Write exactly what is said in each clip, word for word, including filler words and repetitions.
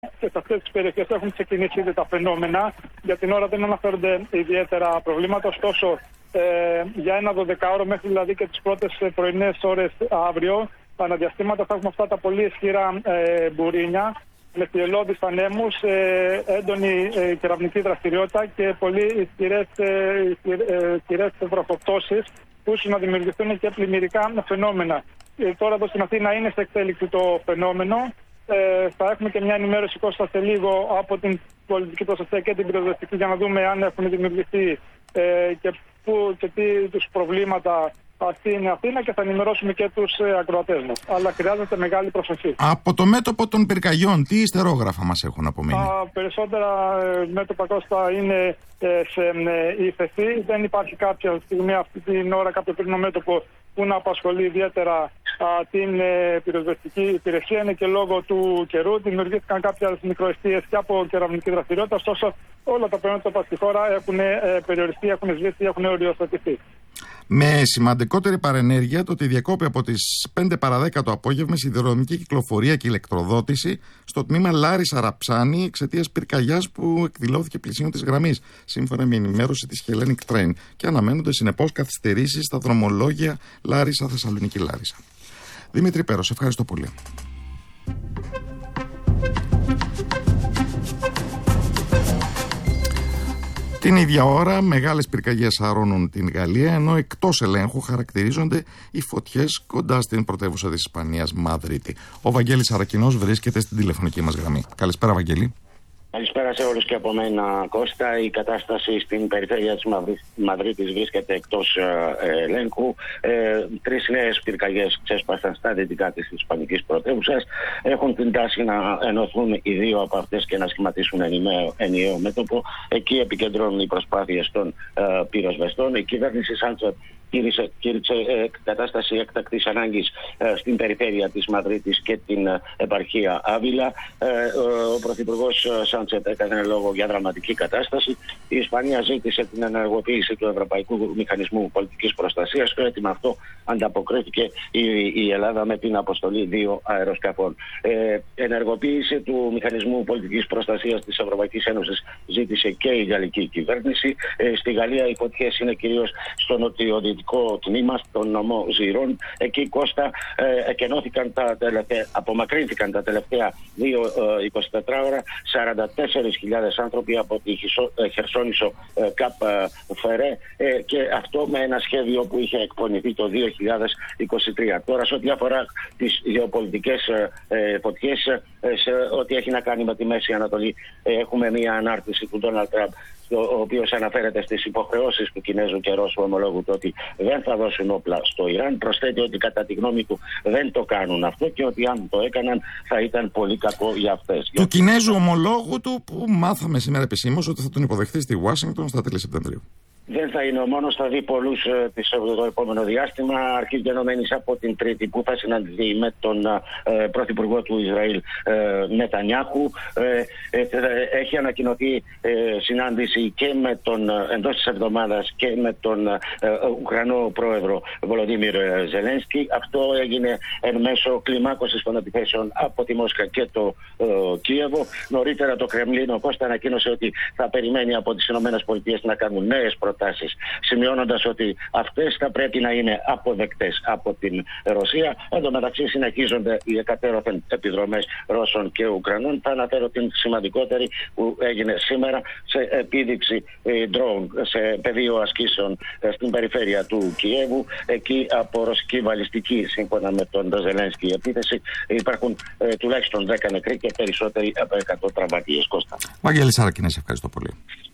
Και σε αυτές τις περιοχές έχουν ξεκινήσει ήδη τα φαινόμενα. Για την ώρα δεν αναφέρονται ιδιαίτερα προβλήματα. Ωστόσο, ε, για ένα δωδεκάωρο μέχρι δηλαδή και τις πρώτες πρωινές ώρες αύριο, αναδιαστήματα θα έχουμε αυτά τα πολύ ισχυρά ε, μπουρίνια με θυελλώδεις ανέμους, ε, έντονη ε, κεραυνική δραστηριότητα και πολύ ισχυρές, ε, ισχυρές βροχοπτώσεις που ίσως να δημιουργηθούν και πλημμυρικά φαινόμενα. Ε, τώρα εδώ στην Αθήνα είναι σε εξέλιξη το φαινόμενο. Ε, θα έχουμε και μια ενημέρωση Κώστα σε λίγο από την πολιτική προστασία και την πυροσβεστική για να δούμε αν έχουν δημιουργηθεί ε, και, που, και τι τους προβλήματα στην Αθήνα και θα ενημερώσουμε και τους ε, ακροατές μας. Αλλά χρειάζεται μεγάλη προσοχή. Από το μέτωπο των πυρκαγιών, τι ιστερόγραφα μας έχουν απομείνει? Α, περισσότερα ε, μέτωπα, Κώστα, είναι ε, σε ε, ύφεση. Δεν υπάρχει κάποια στιγμή αυτή την ώρα κάποιο πυρηνό μέτωπο που να απασχολεί ιδιαίτερα α, την ε, πυροσβεστική υπηρεσία. Είναι και λόγω του καιρού. Δημιουργήθηκαν κάποιες μικροαιστείες και από κεραυνική δραστηριότητα. Ωστόσο, όλα τα μέτωπα στη χώρα έχουν ε, περιοριστεί, έχουν σβήσει, έχουν οριοθετηθεί. Με σημαντικότερη παρενέργεια το ότι διακόπη από τις πέντε παρά δέκα το απόγευμα σιδηροδρομική κυκλοφορία και ηλεκτροδότηση στο τμήμα Λάρισα Ραψάνη εξαιτίας πυρκαγιάς που εκδηλώθηκε πλησίον της γραμμής, σύμφωνα με ενημέρωση της Hellenic Train, και αναμένονται συνεπώς καθυστερήσεις στα δρομολόγια Λάρισα Θεσσαλονίκη Λάρισα. Δημήτρη Πέρος, ευχαριστώ πολύ. Την ίδια ώρα, μεγάλες πυρκαγιές αρρώνουν την Γαλλία, ενώ εκτός ελέγχου χαρακτηρίζονται οι φωτιές κοντά στην πρωτεύουσα της Ισπανίας, Μαδρίτη. Ο Βαγγέλης Αρακινός βρίσκεται στην τηλεφωνική μας γραμμή. Καλησπέρα, Βαγγέλη. Καλησπέρα σε όλους και από μένα, Κώστα. Η κατάσταση στην περιφέρεια της Μαδρίτης βρίσκεται εκτός ε, ελέγχου. Ε, τρεις νέες πυρκαγιές ξέσπασαν στα δυτικά της Ισπανικής πρωτεύουσας. Έχουν την τάση να ενωθούν οι δύο από αυτές και να σχηματίσουν ενιαίο, ενιαίο μέτωπο. Εκεί επικεντρώνουν οι προσπάθειες των ε, πυροσβεστών. Η κυβέρνηση Σάντσετ κήρυξε, κήρυξε ε, κατάσταση έκτακτης ανάγκης ε, στην περιφέρεια της Μαδρίτης και την ε, επαρχία Άβυλα. Ε, ο Πρωθυπουργός Σάντσετ έκανε λόγο για δραματική κατάσταση. Η Ισπανία ζήτησε την ενεργοποίηση του Ευρωπαϊκού Μηχανισμού Πολιτικής Προστασίας. Στο αίτημα αυτό ανταποκρίθηκε η, η Ελλάδα με την αποστολή δύο αεροσκαφών. Ε, ενεργοποίηση του Μηχανισμού Πολιτικής Προστασίας της Ευρωπαϊκής Ένωσης ζήτησε και η γαλλική κυβέρνηση. Ε, στη Γαλλία οι φωτιές είναι κυρίως στο νοτιοδυτικό τμήμα, στον νομό Ζηρών. Εκεί, Κώστα, ε, εκενώθηκαν τα τελευταία, απομακρύνθηκαν τα τελευταία δύο ε, εικοσιτέσσερις ώρα σαράντα τέσσερις χιλιάδες άνθρωποι από τη Χερσόνησο ε, Καπ Φερέ ε, και αυτό με ένα σχέδιο που είχε εκπονηθεί το δύο χιλιάδες είκοσι τρία. Τώρα, σε ό,τι αφορά τις γεωπολιτικές ε, φωτιές, ε, σε ό,τι έχει να κάνει με τη Μέση Ανατολή, ε, έχουμε μια ανάρτηση του Ντόναλντ Τραμπ, ο οποίος αναφέρεται στις υποχρεώσεις του Κινέζου και Ρώσου ομολόγου του ότι δεν θα δώσουν όπλα στο Ιράν. Προσθέτει ότι κατά τη γνώμη του δεν το κάνουν αυτό και ότι αν το έκαναν θα ήταν πολύ κακό για αυτές. Του Κινέζου ομολόγου του, που μάθαμε σήμερα επισήμως ότι θα τον υποδεχθεί στη Ουάσιγκτον στα τέλη Σεπτεμβρίου. Δεν θα είναι ο μόνος, θα δει πολλούς ε, το επόμενο διάστημα, αρχής γενομένης από την Τρίτη που θα συναντηθεί με τον ε, Πρωθυπουργό του Ισραήλ ε, Νετανιάχου. Ε, ε, έχει ανακοινωθεί ε, συνάντηση και με τον, εντός της εβδομάδας και με τον ε, Ουκρανό Πρόεδρο Βολοντίμιρ Ζελένσκι. Αυτό έγινε εν μέσω κλιμάκωσης των επιθέσεων από τη Μόσχα και το ε, Κίεβο. Νωρίτερα το Κρεμλίνο, Κώστα, ανακοίνωσε ότι θα περιμένει από τις ΗΠΑ να κάνουν νέες προτάσεις, σημειώνοντας ότι αυτές θα πρέπει να είναι αποδεκτές από την Ρωσία. Εν τω μεταξύ συνεχίζονται οι εκατέρωθεν επιδρομές Ρώσων και Ουκρανών. Θα αναφέρω την σημαντικότερη που έγινε σήμερα σε επίδειξη drone σε πεδίο ασκήσεων στην περιφέρεια του Κιέβου. Εκεί από ρωσική βαλιστική, σύμφωνα με τον Ζελένσκι, επίθεση υπάρχουν ε, τουλάχιστον δέκα νεκροί και περισσότεροι από εκατό τραυματίες. Κώστα. Βαγγέλη Σαρακινέ, ευχαριστώ πολύ.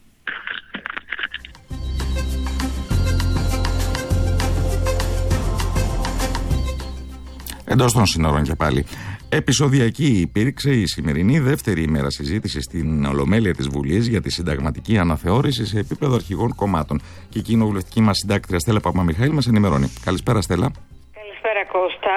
Εντός των σύνορων και πάλι. Επεισοδιακή υπήρξε η σημερινή δεύτερη ημέρα συζήτηση στην Ολομέλεια της Βουλής για τη συνταγματική αναθεώρηση σε επίπεδο αρχηγών κομμάτων. Και η κοινοβουλευτική μας συντάκτρια Στέλλα Παπαμιχαήλ μας ενημερώνει. Καλησπέρα, Στέλλα. Καλησπέρα, Κώστα.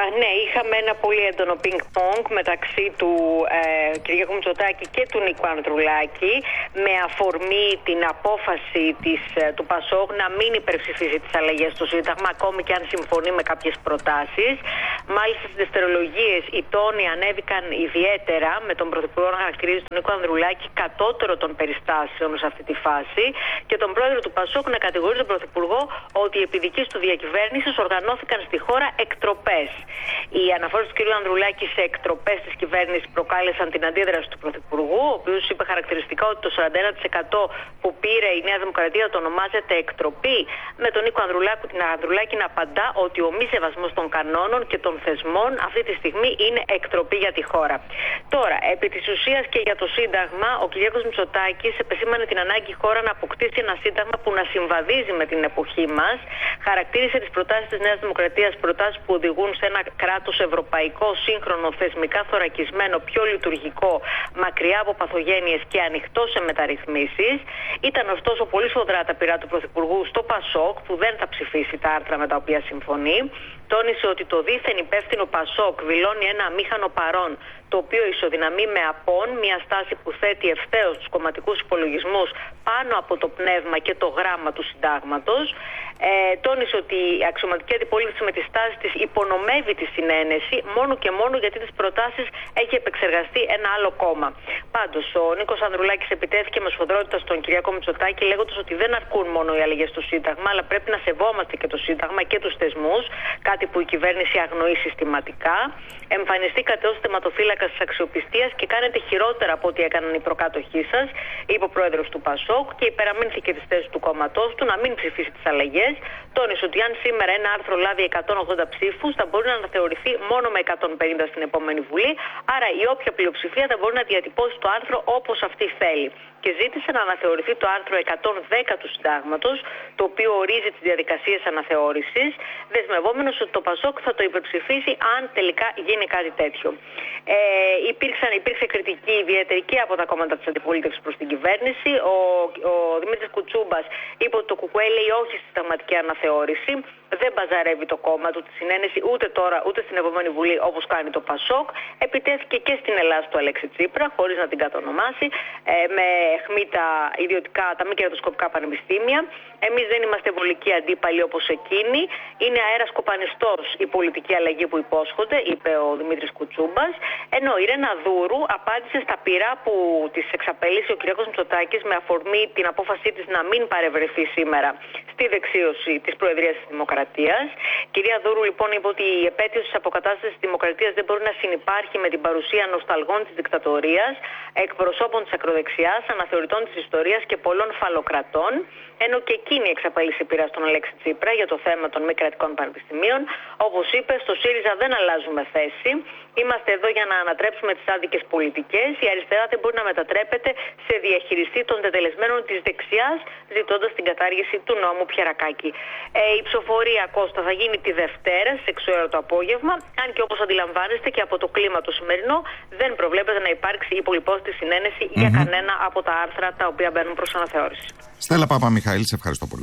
ναι, είχαμε ένα πολύ έντονο πινκ-πονγκ μεταξύ του ε, Κυριάκου Μητσοτάκη και του Νίκου Ανδρουλάκη, με αφορμή την απόφαση της, του Πασόκ να μην υπερψηφίσει τις αλλαγές στο Σύνταγμα, ακόμη και αν συμφωνεί με κάποιες προτάσεις. Μάλιστα, στις δευτερολογίες οι τόνοι ανέβηκαν ιδιαίτερα, με τον Πρωθυπουργό να χαρακτηρίζει τον Νίκο Ανδρουλάκη κατώτερο των περιστάσεων σε αυτή τη φάση και τον πρόεδρο του Πασόκ να κατηγορεί τον Πρωθυπουργό ότι επί δικής του διακυβέρνησης οργανώθηκαν στη χώρα εκτροπές. Οι αναφορές του κ. Ανδρουλάκη σε εκτροπές της κυβέρνησης προκάλεσαν την αντίδραση του Πρωθυπουργού, ο οποίος είπε χαρακτηριστικά ότι το σαράντα ένα τοις εκατό που πήρε η Νέα Δημοκρατία το ονομάζεται εκτροπή, με τον Νίκο Ανδρουλάκη, την Ανδρουλάκη να απαντά ότι ο μη σεβασμός των κανόνων και των θεσμών αυτή τη στιγμή είναι εκτροπή για τη χώρα. Τώρα, επί της ουσίας και για το Σύνταγμα, ο Κυριάκος Μητσοτάκης επεσήμανε την ανάγκη η χώρα να αποκτήσει ένα Σύνταγμα που να συμβαδίζει με την εποχή μας. Χαρακτήρισε τις προτάσεις της Νέας Δημοκρατίας προτάσεις που οδηγούν σε ένα κράτος ευρωπαϊκό, σύγχρονο, θεσμικά θωρακισμένο, πιο λειτουργικό, μακριά από παθογένειες και ανοιχτό σε μεταρρυθμίσεις. Ήταν ωστόσο πολύ σφοδρά τα πειρά του Πρωθυπουργού στο Πασόκ, που δεν θα ψηφίσει τα άρθρα με τα οποία συμφωνεί. Τόνισε ότι το δίθεν υπεύθυνο Πασόκ δηλώνει ένα αμήχανο παρόν, το οποίο ισοδυναμεί με απόν, μια στάση που θέτει ευθέως τους κομματικούς υπολογισμούς πάνω από το πνεύμα και το γράμμα του συντάγματος. Ε, τόνισε ότι η αξιωματική αντιπολίτευση με τη στάση της υπονομεύει τη συνένεση μόνο και μόνο γιατί τις προτάσεις έχει επεξεργαστεί ένα άλλο κόμμα. Πάντως, ο Νίκος Ανδρουλάκης επιτέθηκε με σφοδρότητα στον Κυριάκο Μητσοτάκη, λέγοντας ότι δεν αρκούν μόνο οι αλλαγές στο Σύνταγμα, αλλά πρέπει να σεβόμαστε και το Σύνταγμα και τους θεσμούς, κάτι που η κυβέρνηση αγνοεί συστηματικά. Εμφανιστήκατε ως θεματοφύλακας της αξιοπιστίας και κάνετε χειρότερα από ό,τι έκαναν οι προκάτοχοί σας, είπε ο πρόεδρος του Πασόκ, και υπεραμείνθηκε τις θέσεις του κόμματός του να μην ψηφίσει τις αλλαγές. Τόνισε ότι αν σήμερα ένα άρθρο λάβει εκατόν ογδόντα ψήφους, θα μπορεί να αναθεωρηθεί μόνο με εκατόν πενήντα στην επόμενη Βουλή. Άρα η όποια πλειοψηφία θα μπορεί να διατυπώσει το άρθρο όπως αυτή θέλει. Και ζήτησε να αναθεωρηθεί το άρθρο εκατόν δέκα του Συντάγματος, το οποίο ορίζει τις διαδικασίες αναθεώρησης, δεσμευόμενος ότι το Πασόκ θα το υπερψηφίσει αν τελικά γίνει κάτι τέτοιο. Ε, υπήρξαν, υπήρξε κριτική ιδιαίτερη και από τα κόμματα της αντιπολίτευσης προς την κυβέρνηση. Ο, ο Δημήτρης Κουτσούμπας είπε ότι το ΚΚΕ λέει όχι στη συνταγματική αναθεώρηση. Δεν μπαζαρεύει το κόμμα του τη συνένεση ούτε τώρα ούτε στην επόμενη Βουλή όπως κάνει το Πασόκ. Επιτέθηκε και στην Ελλάδα του Αλέξη Τσίπρα, χωρίς να την κατονομάσει, ε, με αιχμή τα ιδιωτικά, τα μη κερδοσκοπικά πανεπιστήμια. Εμείς δεν είμαστε βολικοί αντίπαλοι όπως εκείνοι. Είναι αέρας κοπανιστός η πολιτική αλλαγή που υπόσχονται, είπε ο Δημήτρης Κουτσούμπας. Ενώ η Ρένα Δούρου απάντησε στα πειρά που της εξαπέλυσε ο Κυριάκος Μητσοτάκης με αφορμή την απόφασή της να μην παρευρεθεί σήμερα στη δεξίωση της Προεδρίας της Δημοκρατίας. Κυρία Δούρου, λοιπόν, είπε ότι η επέτειος της αποκατάστασης της Δημοκρατίας δεν μπορεί να συνυπάρχει με την παρουσία νοσταλγών της δικτατορίας, εκπροσώπων της ακροδεξιάς, αναθεωρητών της ιστορίας και πολλών φαλοκρατών. Ενώ και εκείνη εξαπέλυσε πειρά στον Αλέξη Τσίπρα για το θέμα των μη κρατικών πανεπιστημίων. Όπως είπε, στο ΣΥΡΙΖΑ δεν αλλάζουμε θέση. Είμαστε εδώ για να ανατρέψουμε τις άδικες πολιτικές. Η αριστερά δεν μπορεί να μετατρέπεται σε διαχειριστή των τετελεσμένων της δεξιάς, ζητώντας την κατάργηση του νόμου Πιερακάκη. Ε, η ψηφοφορία, Κώστα, θα γίνει τη Δευτέρα στις έξι ώρα το απόγευμα. Αν και όπως αντιλαμβάνεστε και από το κλίμα το σημερινό, δεν προβλέπεται να υπάρξει η πολυπόθητη συνένεση mm-hmm. για κανένα από τα άρθρα τα οποία μπαίνουν προς αναθεώρηση. Στέλλα Παπαμιχαήλ, σε ευχαριστώ πολύ.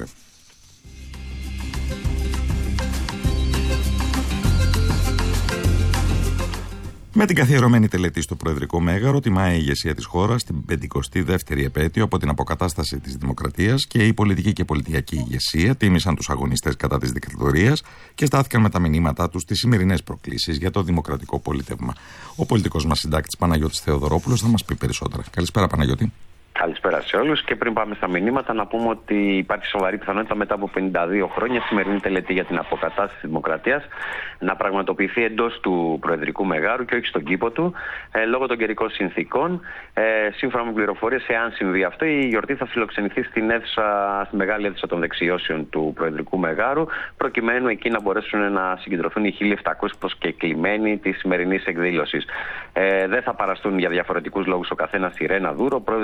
Με την καθιερωμένη τελετή στο Προεδρικό Μέγαρο, τιμάει η ηγεσία της χώρας την πενηκοστή δεύτερη επέτειο από την αποκατάσταση της δημοκρατίας και η πολιτική και πολιτιακή ηγεσία τίμησαν τους αγωνιστές κατά της δικτατορίας και στάθηκαν με τα μηνύματά τους στις σημερινές προκλήσεις για το δημοκρατικό πολίτευμα. Ο πολιτικός μας συντάκτης Παναγιώτης Θεοδωρόπουλος θα μας πει περισσότερα. Καλησπέρα, Παναγιώτη. Καλησπέρα σε όλους. Και πριν πάμε στα μηνύματα, να πούμε ότι υπάρχει σοβαρή πιθανότητα μετά από πενήντα δύο χρόνια, σημερινή τελετή για την αποκατάσταση της δημοκρατίας να πραγματοποιηθεί εντός του Προεδρικού Μεγάρου και όχι στον κήπο του, ε, λόγω των καιρικών συνθήκων. Ε, σύμφωνα με πληροφορίες, εάν συμβεί αυτό, η γιορτή θα φιλοξενηθεί στην αίθουσα, στη μεγάλη αίθουσα των δεξιώσεων του Προεδρικού Μεγάρου, προκειμένου εκεί να μπορέσουν να συγκεντρωθούν οι χίλια επτακόσιοι προσκεκλημένοι της σημερινής εκδήλωσης. Ε, δεν θα παραστούν για διαφορετικούς λόγους ο καθένας η Ρένα Δούρο, πρόεδρος της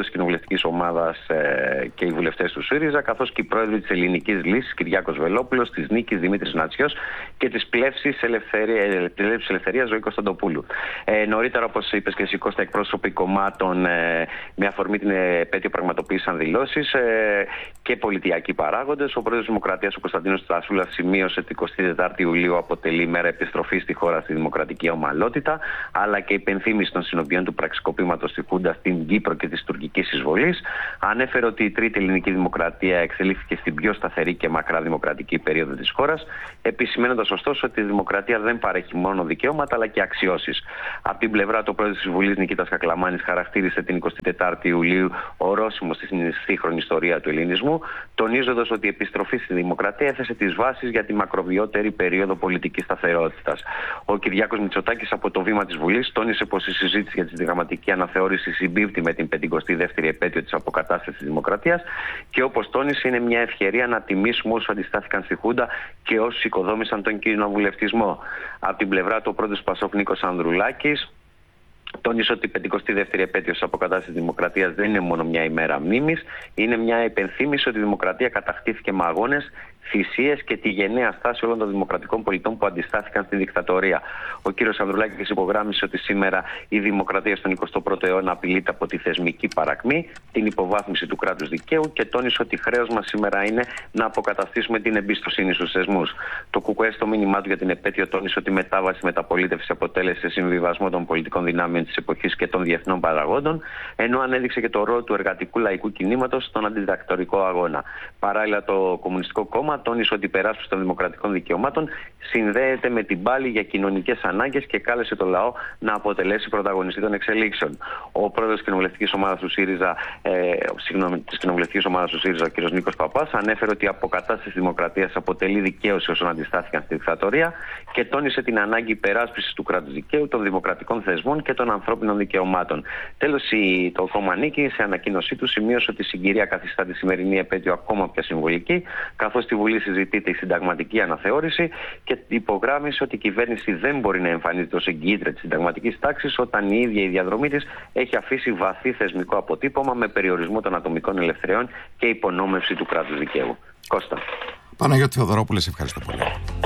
κοινοβουλευτικής ομάδας ε, και οι βουλευτές του ΣΥΡΙΖΑ, καθώς και οι πρόεδροι της Ελληνικής Λύσης, Κυριάκος Βελόπουλος, της Νίκης, Δημήτρης Νατσιός, και της Πλεύσης Ελευθερία, Ελευθερίας, Ζωή Κωνσταντοπούλου. Ε, νωρίτερα, όπως είπες και εσύ, Κώστα, εκπρόσωποι κομμάτων ε, με αφορμή την επέτειο πραγματοποίησαν δηλώσεις ε, και πολιτιακοί παράγοντες. Ο πρόεδρος της Δημοκρατίας, ο Κωνσταντίνος Τσασούλας, σημείωσε ότι εικοστή τετάρτη Ιουλίου αποτελεί μέρα επιστροφή στη χώρα στη δημοκρατική ομαλότητα, αλλά και υπενθύμηση των συνοπιών του πραξικοπήματος στη Χούντα στην Κύπρο και της τουρκικής εισβολής. Ανέφερε ότι η τρίτη ελληνική δημοκρατία εξελίχθηκε στην πιο σταθερή και μακρά δημοκρατική περίοδο της χώρας, επισημαίνοντας ωστόσο ότι η δημοκρατία δεν παρέχει μόνο δικαιώματα αλλά και αξιώσεις. Από την πλευρά του, πρόεδρος της Βουλής Νικήτας Κακλαμάνης χαρακτήρισε την εικοστή τετάρτη Ιουλίου ορόσημο στη σύγχρονη ιστορία του ελληνισμού, τονίζοντας ότι η επιστροφή στη δημοκρατία έθεσε τις βάσεις για τη μακροβιότερη περίοδο πολιτικής σταθερότητας. Ο Κυριάκος Μητσοτάκης, από το βήμα της Βουλής, τόνισε πως η συζήτηση για τη συνταγματική αναθεώρηση συμπίπτει με την πενηκοστή δεύτερη επέτειο της αποκατάστασης της δημοκρατίας και, όπως τόνισε, είναι μια ευκαιρία να τιμήσουμε όσους αντιστάθηκαν στη Χούντα και όσους οικοδόμησαν τον κοινοβουλευτισμό. Από την πλευρά του, ο πρόεδρος του Πασόκ Νίκος Ανδρουλάκης τόνισε ότι η πενηκοστή δεύτερη επέτειος της αποκατάστασης της δημοκρατίας δεν είναι μόνο μια ημέρα μνήμης, είναι μια υπενθύμηση ότι η δημοκρατία κατακτήθηκε με αγώνες, θυσίες και τη γενναία στάση όλων των δημοκρατικών πολιτών που αντιστάθηκαν στη δικτατορία. Ο κύριος Ανδρουλάκης υπογράμμισε ότι σήμερα η δημοκρατία στον εικοστό πρώτο αιώνα απειλείται από τη θεσμική παρακμή, την υποβάθμιση του κράτους δικαίου και τόνισε ότι χρέος μας σήμερα είναι να αποκαταστήσουμε την εμπιστοσύνη στους θεσμούς. Το ΚΚΕ στο μήνυμά του για την επέτειο τόνισε ότι η μετάβαση μεταπολίτευση αποτέλεσε συμβιβασμό των πολιτικών δυνάμεων της εποχής και των διεθνών παραγόντων, ενώ ανέδειξε και το ρόλο του εργατικού λαϊκού κινήματος στον αντιδικτατορικό αγώνα. Παράλληλα, το Κομμουνιστικό Κόμμα τόνισε ότι η υπεράσπιση των δημοκρατικών δικαιωμάτων συνδέεται με την πάλη για κοινωνικές ανάγκες και κάλεσε το λαό να αποτελέσει πρωταγωνιστή των εξελίξεων. Ο πρόεδρος της κοινοβουλευτικής ομάδας του ΣΥΡΙΖΑ, ε, συγγνώμη, της κοινοβουλευτικής ομάδας του ΣΥΡΙΖΑ, ο κ. Νίκος Παπάς, ανέφερε ότι η αποκατάσταση της δημοκρατίας αποτελεί δικαίωση όσων αντιστάθηκαν στη δικτατορία και τόνισε την ανάγκη υπεράσπισης του κράτους δικαίου, των δημοκρατικών θεσμών και των ανθρώπινων δικαιωμάτων. Τέλος, το κόμμα Νίκη, σε ανακοίνωσή του, σημείωσε ότι η συγκυρία καθιστά τη σημερινή επέτειο ακόμα πιο συμβολική, καθώς στη Βουλή συζητείται η συνταγματική αναθεώρηση και υπογράμμισε ότι η κυβέρνηση δεν μπορεί να εμφανίζεται ως εγγυήτρια της συνταγματικής τάξης όταν η ίδια η διαδρομή της έχει αφήσει βαθύ θεσμικό αποτύπωμα με περιορισμό των ατομικών ελευθεριών και υπονόμευση του κράτους δικαίου. Κώστα. Παναγιώτη Θεοδωρόπουλε, σε ευχαριστώ πολύ.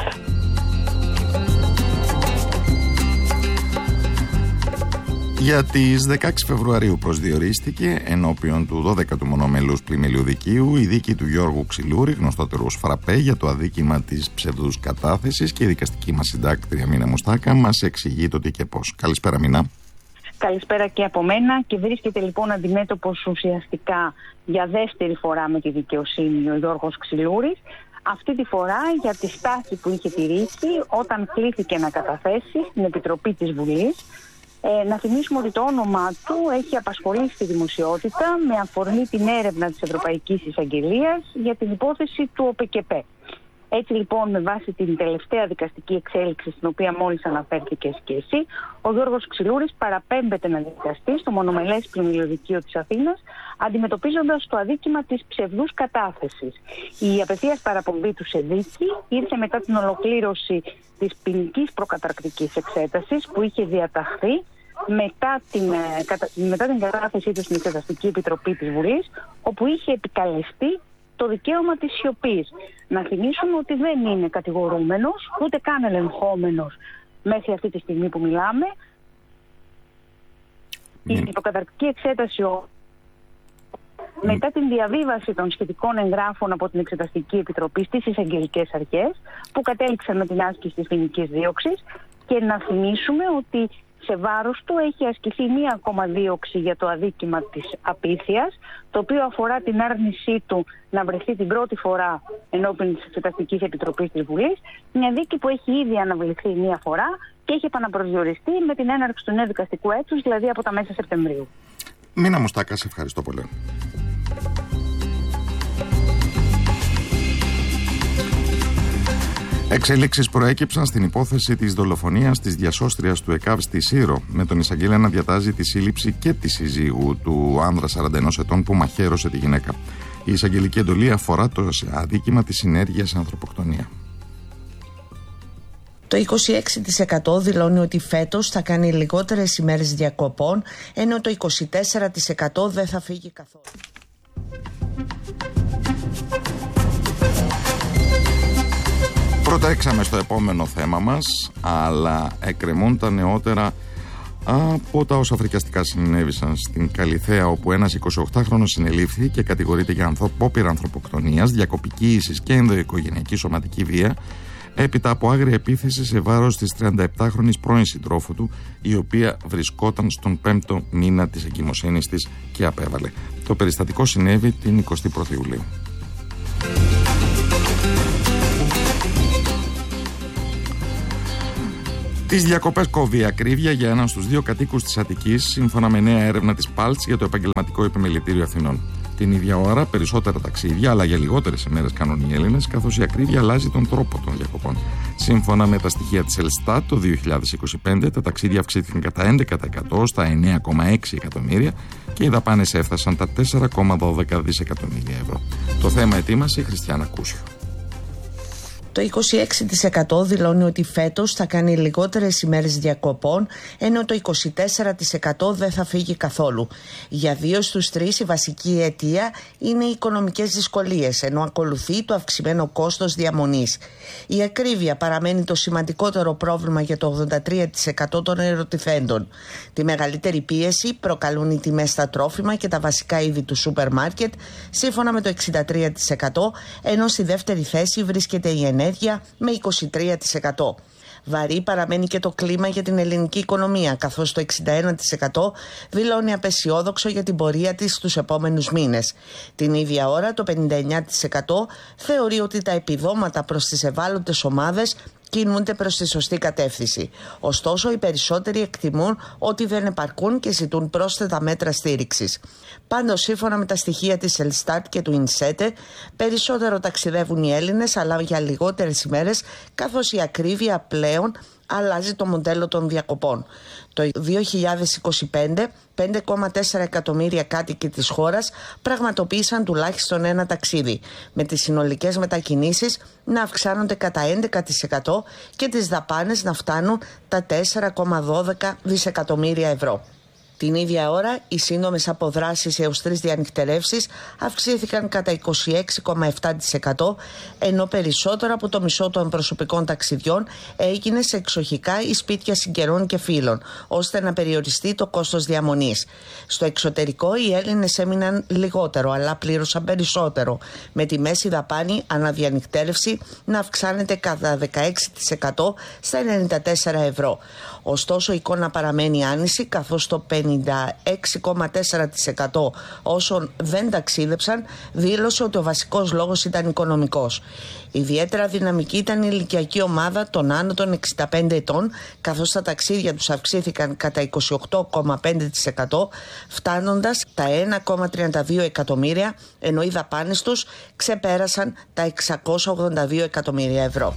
Για τις δεκαέξι Φεβρουαρίου προσδιορίστηκε ενώπιον του δώδεκατου μονομελούς πλημμυλίου δικείου η δίκη του Γιώργου Ξυλούρη, γνωστότερο ως Φραπέ, για το αδίκημα της ψευδούς κατάθεσης, και η δικαστική μας συντάκτρια Μίνα Μουστάκα μας εξηγεί το τι και πώς. Καλησπέρα, Μίνα. Καλησπέρα και από μένα. Και βρίσκεται λοιπόν αντιμέτωπος ουσιαστικά για δεύτερη φορά με τη δικαιοσύνη ο Γιώργος Ξυλούρης. Αυτή τη φορά για τη στάση που είχε τηρήσει όταν κλήθηκε να καταθέσει στην Επιτροπή της Βουλής. Ε, να θυμίσουμε ότι το όνομά του έχει απασχολήσει τη δημοσιότητα με αφορμή την έρευνα της Ευρωπαϊκής Εισαγγελίας για την υπόθεση του ΟΠΕΚΕΠΕ. Έτσι λοιπόν, με βάση την τελευταία δικαστική εξέλιξη στην οποία μόλις αναφέρθηκες και εσύ, ο Γιώργος Ξυλούρης παραπέμπεται να δικαστεί στο μονομελές πλημμυλιοδικείο της Αθήνας, αντιμετωπίζοντας το αδίκημα της ψευδούς κατάθεσης. Η απευθείας παραπομπή του σε δίκη ήρθε μετά την ολοκλήρωση της ποινικής προκαταρκτικής εξέτασης που είχε διαταχθεί μετά την, μετά την κατάθεσή του στην Εξεταστική Επιτροπή της Βουλής, όπου είχε επικαλεστεί το δικαίωμα της σιωπής. Να θυμίσουμε ότι δεν είναι κατηγορούμενος, ούτε καν ελεγχόμενος μέχρι αυτή τη στιγμή που μιλάμε. Mm. Η προκαταρκτική εξέταση ο... mm. μετά την διαβίβαση των σχετικών εγγράφων από την Εξεταστική Επιτροπή στις εισαγγελικές αρχές, που κατέληξαν με την άσκηση της ποινικής δίωξης, και να θυμίσουμε ότι σε βάρος του έχει ασκηθεί μία ακόμα δίωξη για το αδίκημα της απίθειας, το οποίο αφορά την άρνησή του να βρεθεί την πρώτη φορά ενώπιον της Εξεταστικής Επιτροπής της Βουλής, μια δίκη που έχει ήδη αναβληθεί μία φορά και έχει επαναπροσδιοριστεί με την έναρξη του νέου δικαστικού έτους, δηλαδή από τα μέσα Σεπτεμβρίου. Μίνα Μουστάκα, σε ευχαριστώ πολύ. Εξελίξεις προέκυψαν στην υπόθεση της δολοφονίας της διασώστριας του ΕΚΑΒ στη Σύρο, με τον εισαγγέλα να διατάζει τη σύλληψη και τη συζύγου του άνδρα σαράντα ενός ετών που μαχαίρωσε τη γυναίκα. Η εισαγγελική εντολή αφορά το αδίκημα της συνέργειας σε ανθρωποκτονία. Το είκοσι έξι τοις εκατό δηλώνει ότι φέτος θα κάνει λιγότερες ημέρες διακοπών, ενώ το είκοσι τέσσερα τοις εκατό δεν θα φύγει καθόλου. Προτρέξαμε στο επόμενο θέμα μας, αλλά εκκρεμούν τα νεότερα από τα όσα φρικιαστικά συνέβησαν στην Καλιθέα, όπου ένας εικοσιοκτάχρονος συνελήφθη και κατηγορείται για απόπειρα ανθρωποκτονίας, διακοπική ίσης και ενδοοικογενειακή σωματική βία, έπειτα από άγρια επίθεση σε βάρος της τριανταεπτάχρονης πρώην συντρόφου του, η οποία βρισκόταν στον πέμπτο μήνα της εγκυμοσύνης της και απέβαλε. Το περιστατικό συνέβη την εικοστή πρώτη Ιουλίου. Τις διακοπές κόβει ακρίβεια για έναν στους δύο κατοίκους της Αττικής, σύμφωνα με νέα έρευνα της Πάλτς για το Επαγγελματικό Επιμελητήριο Αθηνών. Την ίδια ώρα, περισσότερα ταξίδια, αλλά για λιγότερες ημέρες κάνουν οι Έλληνες, καθώς η ακρίβεια αλλάζει τον τρόπο των διακοπών. Σύμφωνα με τα στοιχεία της Ελστάτ, το δύο χιλιάδες είκοσι πέντε τα ταξίδια αυξήθηκαν κατά έντεκα τοις εκατό στα εννέα κόμμα έξι εκατομμύρια και οι δαπάνες έφτασαν τα τέσσερα κόμμα δώδεκα δισεκατομμύρια ευρώ. Το θέμα ετοίμασε η Χριστιάνα Κούσιο. Το είκοσι έξι τοις εκατό δηλώνει ότι φέτος θα κάνει λιγότερες ημέρες διακοπών, ενώ το είκοσι τέσσερα τοις εκατό δεν θα φύγει καθόλου. Για δύο στους τρεις η βασική αιτία είναι οι οικονομικές δυσκολίες, ενώ ακολουθεί το αυξημένο κόστος διαμονής. Η ακρίβεια παραμένει το σημαντικότερο πρόβλημα για το ογδόντα τρία τοις εκατό των ερωτηθέντων. Τη μεγαλύτερη πίεση προκαλούν οι τιμές στα τρόφιμα και τα βασικά είδη του σούπερ μάρκετ, σύμφωνα με το εξήντα τρία τοις εκατό, ενώ στη δεύτερη θέση βρίσκεται η ενέργεια με είκοσι τρία τοις εκατό. Βαρύ παραμένει και το κλίμα για την ελληνική οικονομία, καθώς το εξήντα ένα τοις εκατό δηλώνει απεσιόδοξο για την πορεία της στους επόμενους μήνες. Την ίδια ώρα το πενήντα εννέα τοις εκατό θεωρεί ότι τα επιδόματα προς τις ευάλωτες ομάδες κινούνται προς τη σωστή κατεύθυνση. Ωστόσο, οι περισσότεροι εκτιμούν ότι δεν επαρκούν και ζητούν πρόσθετα μέτρα στήριξης. Πάντως, σύμφωνα με τα στοιχεία της Ελστάτ και του Ινσέτε, περισσότερο ταξιδεύουν οι Έλληνες, αλλά για λιγότερες ημέρες, καθώς η ακρίβεια πλέον αλλάζει το μοντέλο των διακοπών. Το δύο χιλιάδες είκοσι πέντε, πέντε κόμμα τέσσερα εκατομμύρια κάτοικοι της χώρας πραγματοποίησαν τουλάχιστον ένα ταξίδι, με τις συνολικές μετακινήσεις να αυξάνονται κατά έντεκα τοις εκατό και τις δαπάνες να φτάνουν τα τέσσερα κόμμα δώδεκα δισεκατομμύρια ευρώ. Την ίδια ώρα, οι σύντομες αποδράσεις έως τρεις διανυκτερεύσεις αυξήθηκαν κατά είκοσι έξι κόμμα επτά τοις εκατό, ενώ περισσότερο από το μισό των προσωπικών ταξιδιών έγινε σε εξοχικά ή σπίτια συγγενών και φίλων, ώστε να περιοριστεί το κόστος διαμονής. Στο εξωτερικό, οι Έλληνες έμειναν λιγότερο, αλλά πλήρωσαν περισσότερο, με τη μέση δαπάνη αναδιανυκτέρευση να αυξάνεται κατά δεκαέξι τοις εκατό στα ενενήντα τέσσερα ευρώ. Ωστόσο, η εικόνα παραμένει άνηση, καθώς το πενήντα έξι κόμμα τέσσερα τοις εκατό όσων δεν ταξίδεψαν δήλωσε ότι ο βασικός λόγος ήταν οικονομικός. Ιδιαίτερα δυναμική ήταν η ηλικιακή ομάδα των άνω των εξήντα πέντε ετών, καθώς τα ταξίδια τους αυξήθηκαν κατά είκοσι οκτώ κόμμα πέντε τοις εκατό, φτάνοντας τα ένα κόμμα τριάντα δύο εκατομμύρια, ενώ οι δαπάνες τους ξεπέρασαν τα εξακόσια ογδόντα δύο εκατομμύρια ευρώ.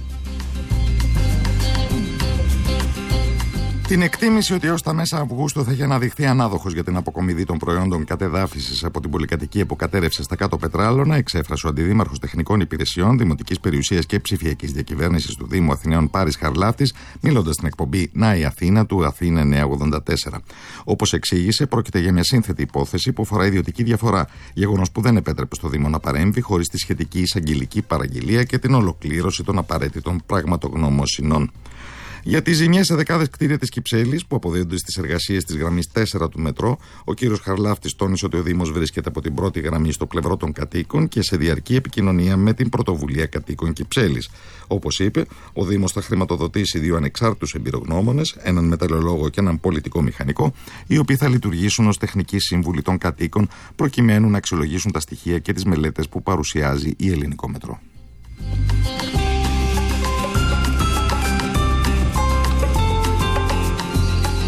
Την εκτίμηση ότι έως τα μέσα Αυγούστου θα έχει αναδειχθεί ανάδοχος για την αποκομιδή των προϊόντων κατεδάφισης από την πολυκατοικία υποκατέρευση στα κάτω Πετράλωνα εξέφρασε ο Αντιδήμαρχος Τεχνικών Υπηρεσιών, Δημοτικής Περιουσίας και Ψηφιακής Διακυβέρνησης του Δήμου Αθηναίων Πάρης Χαρλάφτης, μιλώντας στην εκπομπή Να η Αθήνα του Αθήνα εννιακόσια ογδόντα τέσσερα. Όπως εξήγησε, πρόκειται για μια σύνθετη υπόθεση που αφορά ιδιωτική διαφορά, γεγονός που δεν επέτρεπε στο Δήμο να παρέμβει χωρίς τη σχετική εισαγγελική παραγγελία και την ολοκλήρωση των απαραίτητων πραγματογνωμοσυνών. Για τις ζημιές σε δεκάδες κτίρια της Κυψέλης που αποδίδονται στις εργασίες της γραμμής τέσσερα του μετρό, ο κύριος Χαρλάφτης τόνισε ότι ο Δήμος βρίσκεται από την πρώτη γραμμή στο πλευρό των κατοίκων και σε διαρκή επικοινωνία με την Πρωτοβουλία Κατοίκων Κυψέλης. Όπως είπε, ο Δήμος θα χρηματοδοτήσει δύο ανεξάρτητους εμπειρογνώμονες, έναν μεταλλολόγο και έναν πολιτικό μηχανικό, οι οποίοι θα λειτουργήσουν ως τεχνικοί σύμβουλοι των κατοίκων, προκειμένου να αξιολογήσουν τα στοιχεία και τις μελέτες που παρουσιάζει η Ελληνικό Μετρό.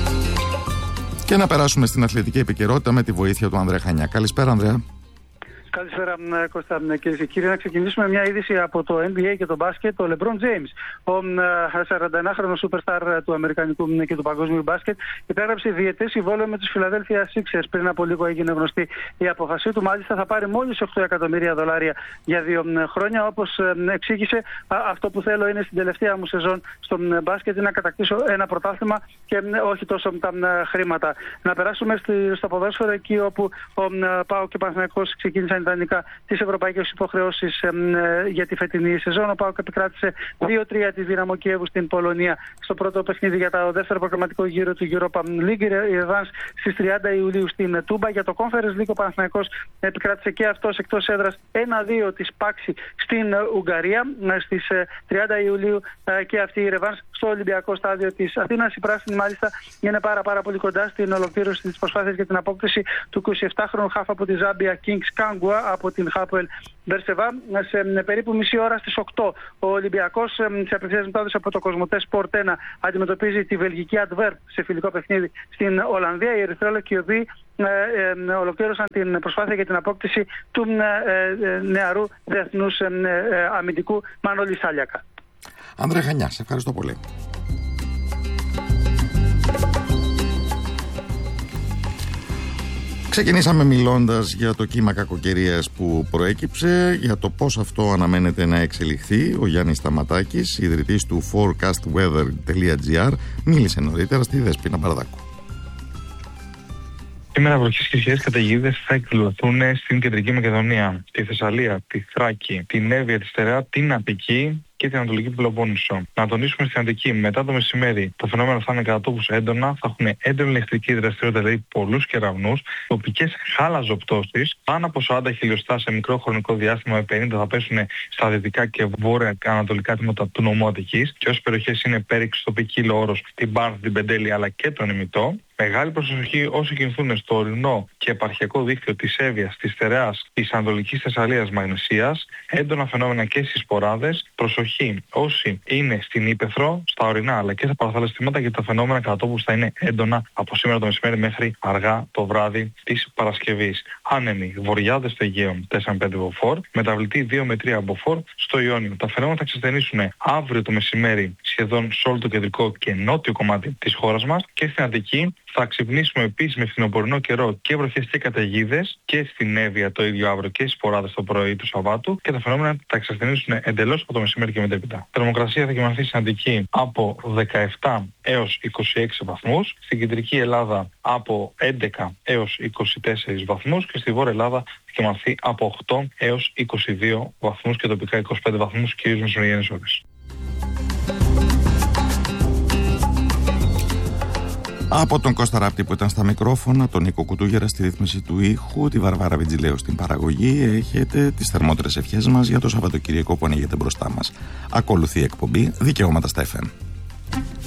Και να περάσουμε στην αθλητική επικαιρότητα με τη βοήθεια του Ανδρέα Χανιά. Καλησπέρα, Ανδρέα. Καλησπέρα, Κώστα, κυρίες και κύριοι. Να ξεκινήσουμε μια είδηση από το N B A και το μπάσκετ. Ο LeBron James, ο σαρανταενάχρονος superstar του αμερικανικού και του παγκόσμιου μπάσκετ, υπέγραψε διετές συμβόλαιο με τους Philadelphia Sixers. Πριν από λίγο έγινε γνωστή η απόφασή του. Μάλιστα, θα πάρει μόλις οκτώ εκατομμύρια δολάρια για δύο χρόνια. Όπως εξήγησε, αυτό που θέλω είναι στην τελευταία μου σεζόν στον μπάσκετ να κατακτήσω ένα πρωτάθλημα και όχι τόσο τα χρήματα. Να περάσουμε στο ποδόσφαιρο, εκεί όπου ο ΠΑΟΚ και ο Παναθηναϊκός ξεκίνησαν ιδανικά τις ευρωπαϊκές υποχρεώσεις ε, για τη φετινή σεζόν. Ο ΠΑΟΚ επικράτησε δύο τρία της Δύναμο Κιέβου στην Πολωνία στο πρώτο παιχνίδι για το δεύτερο προγραμματικό γύρο του Europa League. Η ρεβάνς στις τριάντα Ιουλίου στην Τούμπα. Για το Conference League ο Παναθηναϊκός επικράτησε και αυτός εκτός έδρας ένα δύο της Πάξη στην Ουγγαρία. Στις τριάντα Ιουλίου ε, και αυτή η ρεβάνς στο Ολυμπιακό στάδιο της Αθήνας. Η πράσινη μάλιστα είναι πάρα, πάρα πολύ κοντά στην ολοκλήρωση της προσπάθειας για την απόκτηση του εικοσιεπτάχρονου χαφ από τη Ζάμπια Kings Kangwa από την Χάπουελ Μπερσεβά. Σε περίπου μισή ώρα στις οκτώ ο Ολυμπιακός σε απευθείας μετάδοση από το Κοσμοτέ Sport ένα αντιμετωπίζει τη βελγική Αντβέρπ σε φιλικό παιχνίδι στην Ολλανδία. Οι Ερυθρόλευκοι οι οποίοι ε, ε, ολοκλήρωσαν την προσπάθεια για την απόκτηση του ε, ε, νεαρού διεθνούς ε, ε, αμυντικού Μανώλη Σάλιακα. Ανδρέα Χανιά, σε ευχαριστώ πολύ. Ξεκινήσαμε μιλώντας για το κύμα κακοκαιρίας που προέκυψε, για το πώς αυτό αναμένεται να εξελιχθεί. Ο Γιάννης Σταματάκης, ιδρυτής του forecast weather τελεία gr, μίλησε νωρίτερα στη Δέσποινα Μπαρδάκου. Σήμερα βροχές και ισχυρές καταιγίδες θα εκδηλωθούν στην Κεντρική Μακεδονία, τη Θεσσαλία, τη Θράκη, την Εύβοια, τη Στερεά, την Αττική και την Ανατολική Πελοπόννησο. Να τονίσουμε στην Αττική, μετά το μεσημέρι, τα φαινόμενα θα είναι κατά τόπους έντονα, θα έχουν έντονη ηλεκτρική δραστηριότητα, δηλαδή πολλούς κεραυνούς, τοπικές χάλαζοπτώσεις, πάνω από σαράντα χιλιοστά σε μικρό χρονικό διάστημα, με πενήντα θα πέσουν στα δυτικά και βόρεια ανατολικά τμήματα του νομού Αττικής, και όσες περιοχές είναι Πέριξ, τοπική Όρος, την Πάρθ, την Πεντέλη αλλά και τον Ημιτό. Μεγάλη προσοχή όσοι κινηθούν στο ορεινό και επαρχιακό δίκτυο της Εύβοιας, της Στερεάς, της Ανατολικής Θεσσαλίας, Μαγνησίας, έντονα φαινόμενα και στις σποράδες. Προσοχή όσοι είναι στην Ύπαιθρο, στα ορεινά αλλά και στα παραθαλασσιτήματα, γιατί τα φαινόμενα κατά τόπους θα είναι έντονα από σήμερα το μεσημέρι μέχρι αργά το βράδυ της Παρασκευής. Άνεμοι βορειάδες στο Αιγαίο τέσσερα με πέντε μποφόρ, μεταβλητή δύο με τρία μποφόρ στο Ιόνιο. Τα φαινόμενα θα ξεσθενήσουν αύριο το μεσημέρι σχεδόν σε όλο το κεντρικό και νότιο κομμάτι της χώρας μας, και στην Αττική θα ξυπνήσουμε επίσης με φθινοπορεινό καιρό και βροχές και καταιγίδες, και στην Εύβοια το ίδιο αύριο και στις σποράδες το πρωί του Σαββάτου, και τα φαινόμενα θα εξασθενήσουν εντελώς από το μεσημέρι και μετέπειτα. Θερμοκρασία θα κοιμανθεί στην Αττική από δεκαεπτά έως είκοσι έξι βαθμούς, στην κεντρική Ελλάδα από έντεκα έως είκοσι τέσσερις βαθμούς και στη Βόρεια Ελλάδα θα κοιμανθεί από οκτώ έως είκοσι δύο βαθμούς και τοπικά είκοσι πέντε βαθμούς, κυρίως μεσημεριανές ώρες. Από τον Κώστα Ράπτη που ήταν στα μικρόφωνα, τον Νίκο Κουτούγερα στη ρύθμιση του ήχου, τη Βαρβάρα Βιτζιλέου στην παραγωγή, έχετε τις θερμότερες ευχές μας για το Σαββατοκύριακο που ανοίγεται μπροστά μας. Ακολουθεί η εκπομπή Δικαιώματα στα εφ εμ.